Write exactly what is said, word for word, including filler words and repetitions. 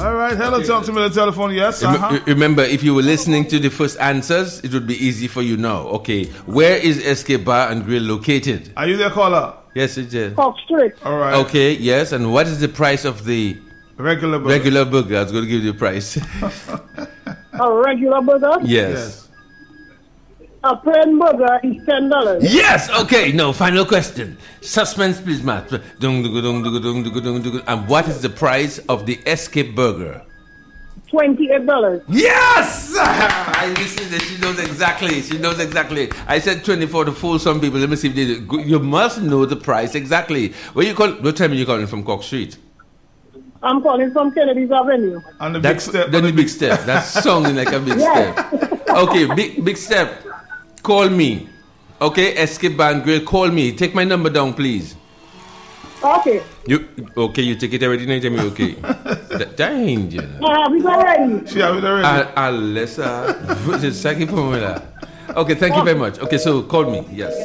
All right, hello, okay. Talk to me on the telephone, yes. Uh-huh. Remember, if you were listening to the first answers, it would be easy for you now. Okay, where is Escape Bar and Grill located? Are you there, caller? Yes, it is. Cork Street. All right. Okay, yes, and what is the price of the regular burger? Regular burger, I was going to give you the price. A regular burger? Yes. yes. A plain burger is ten dollars. Yes, okay, no, final question. Suspense, please, Matt. And what is the price of the Escape Burger? twenty-eight dollars. Yes! I listen, she knows exactly. She knows exactly. I said twenty-four to fool some people. Let me see if they do. You must know the price exactly. Where you call? What time are you calling from? Cork Street? I'm calling from Kennedy's Avenue. On the That's, big step. Then the big step. That's sounding like a big yes. step. Okay, big big step. Call me. Okay, Escape Bar and Grill, call me. Take my number down, please. Okay. You okay? You take it already? No, tell me okay. Dang, you know. I have it already. She have it already. Alessa, okay, thank you very much. Okay, so call me. Yes.